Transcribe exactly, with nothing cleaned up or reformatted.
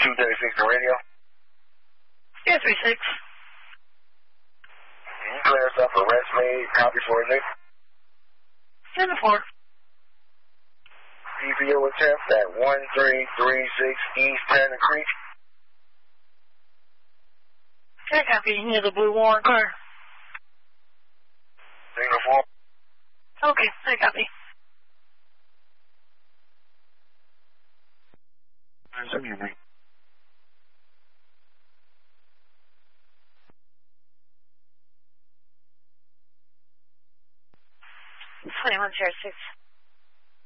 two thirty-six to radio. Yeah, three six. Can you clear us up arrest made, copy for a Nick? ten four. C P O attempt at one three three six East Tanner Creek. Okay, copy. Near the blue warrant car. Signal four. Okay, I copy. twenty-one zero six.